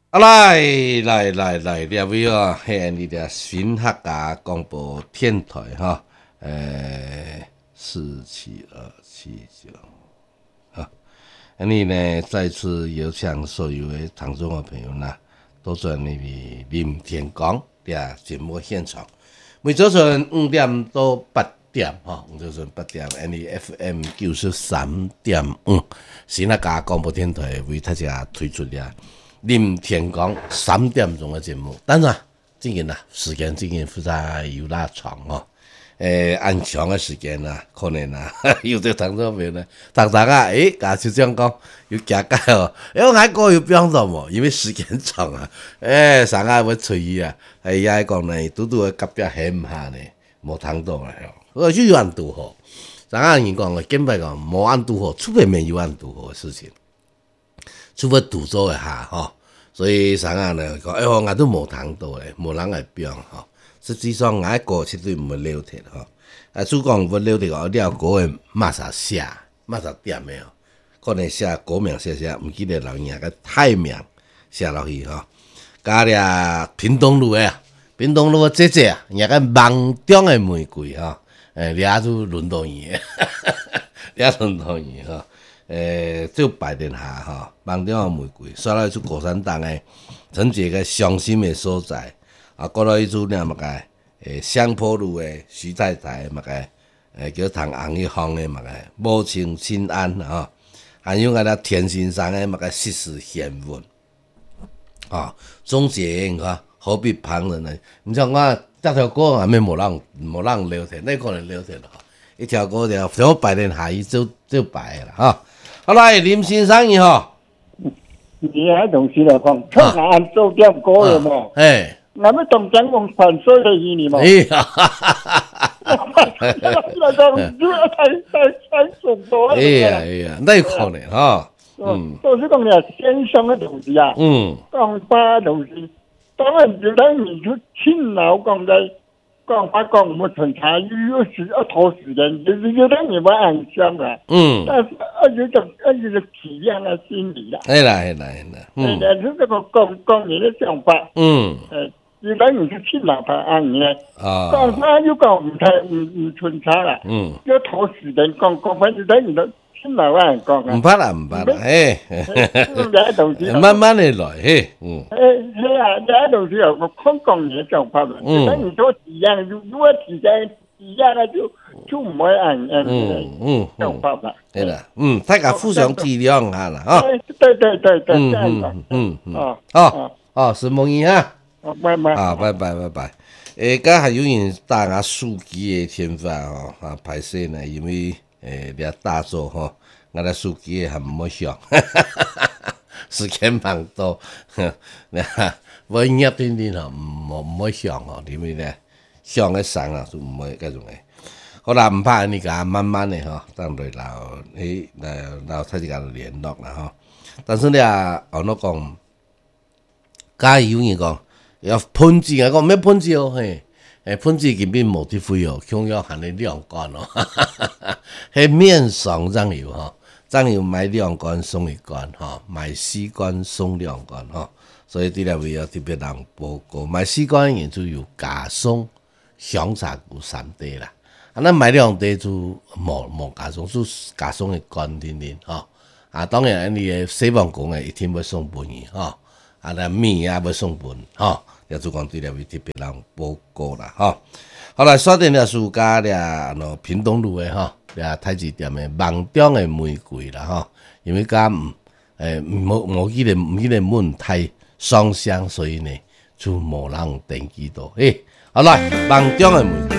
来，两位啊，系你的新客家广播电台哈4727啊，你呢再次有请所有的听众的朋友呢，都在你的林天光的节目现场，每早晨5点到8点哈，早晨8点 ，FM 93.5新客家广播电台为大家推出的。林天光3点钟的节目，当然，最近时间最近实在有点长哦。按长的时间可能有的听众朋友呢，常常假就这样讲，有加解哦。我爱讲有帮助无，因为时间长上下要吹伊也讲呢，拄的隔壁闲唔下呢，无听到啦哦。有按拄好，上下人讲根本讲无按拄好，除非没有按拄好的事情。除非赌做一下吼，所以上下呢讲，我都无谈到咧，无人来标吼。实际上，我过绝对唔会了脱吼。主讲唔了脱，了嗰个马啥写，马啥点的哦，可能写国名写，唔记得人家个太名写落去吼。加了屏东路的屏东路的姐姐人家个梦中的玫瑰吼，俩就轮到伊，俩轮到伊吼。就摆点下吼，梦中的玫瑰，刷来出高山党诶，曾一个伤心的所在，过来一组呢嘛个，香坡路诶，徐太太嘛个，叫唐红一方诶嘛个，母亲亲安吼，还有个田心上诶嘛个世事贤文，终结何必旁人呢？你像我这条歌还没无人了脱，你可能了脱了，一条歌就摆点下伊就摆啦哈。好来，林先生伊吼， 你迄东西来讲，创按做点歌了嘛？那么东江讲传说的伊呢嘛？那个你要太熟多了。 那可能哈。 都是讲了先生的东西啊。讲把东西，当然就等你就勤劳讲在。讲我们审查要拖时间，就是有点你们安详啊。但是有种体谅的心理啦。 系啦。 是这个讲你的想法。有点你是去哪怕按你讲他又讲唔审查啦。要拖时间讲反正等你都去哪按讲啊。 唔怕啦，慢慢的来这东西我看讲你的想法了。等你做体谅，如果体谅了就唔会按想法啦。 对啦，大家互相体谅下啦啊。 对，这样子。是梦怡啊。 拜拜。刚还有人打我手机的天发拍摄呢，因为俩大作吼，我的手机还唔好响，时间忙到，我一点点唔好响因为呢响的声就唔会嗰种好啦，唔怕你讲慢慢的等对老他就讲联络啦但是呢，我讲，假有人讲要喷子讲咩喷子喷子根本无得费想要喊你晾干迄面霜酱油酱油买2罐送1罐买4罐送2罐所以这两位要特别人报告，买4罐也就有加送香茶菇3袋啦，那买2袋就无加送，就加送1罐点当然你的希望讲一天要送饭那米也要送饭也就讲对两位特别人报告啦好来刷电了暑假了屏东路的太子店的梦中的玫瑰啦因为甲无记得门太双向，所以呢就无人登记到好来梦中的玫瑰。